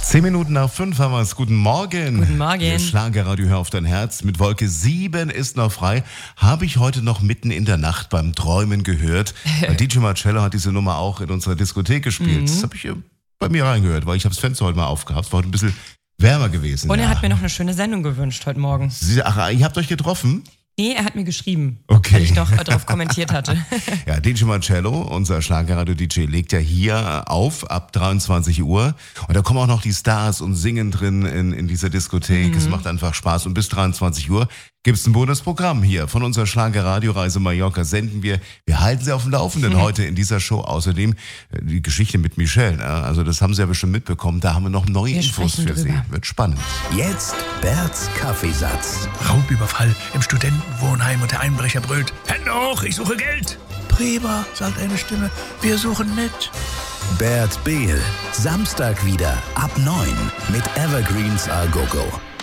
10:05 haben wir es. Guten Morgen. Guten Morgen. Der Schlagerradio Hör auf dein Herz mit Wolke 7 ist noch frei. Habe ich heute noch mitten in der Nacht beim Träumen gehört. DJ Marcello hat diese Nummer auch in unserer Diskothek gespielt. Das habe ich bei mir reingehört, weil ich habe das Fenster heute mal aufgehabt. Es war heute ein bisschen wärmer gewesen. Und er hat mir noch eine schöne Sendung gewünscht heute Morgen. Ach, ihr habt euch getroffen? Nee, er hat mir geschrieben, Okay. weil ich noch darauf kommentiert hatte. Ja, DJ Marcello, unser Schlagerradio-DJ, legt ja hier auf ab 23 Uhr. Und da kommen auch noch die Stars und singen drin in dieser Diskothek. Es macht einfach Spaß. Und bis 23 Uhr gibt's ein Bonusprogramm hier von unserer Schlagerradioreise Mallorca. Senden wir. Wir halten Sie auf dem Laufenden heute in dieser Show. Außerdem die Geschichte mit Michelle. Ne? Also das haben Sie ja bestimmt mitbekommen. Da haben wir noch neue Infos für Sie. Wird spannend. Jetzt Berts Kaffeesatz. Raubüberfall im Studentenwohnheim und der Einbrecher brüllt: Hände hoch, ich suche Geld. Prima, sagt eine Stimme, wir suchen mit. Bert Behl. Samstag wieder ab 9 mit Evergreens A Go Go.